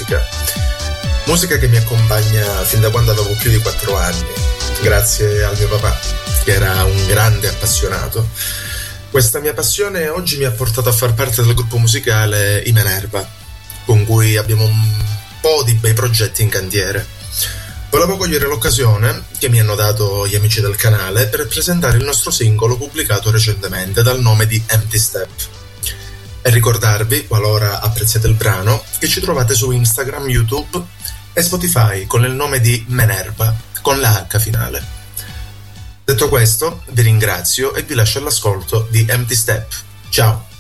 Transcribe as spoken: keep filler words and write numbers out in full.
musica. Musica che mi accompagna fin da quando avevo più di quattro anni, grazie al mio papà, che era un grande appassionato. Questa mia passione oggi mi ha portato a far parte del gruppo musicale I Menerva, con cui abbiamo un po' di bei progetti in cantiere. Volevo cogliere l'occasione che mi hanno dato gli amici del canale per presentare il nostro singolo pubblicato recentemente dal nome di Empty Step. E ricordarvi, qualora apprezziate il brano, che ci trovate su Instagram, YouTube e Spotify con il nome di Menerva, con la H finale. Detto questo, vi ringrazio e vi lascio all'ascolto di Empty Step. Ciao!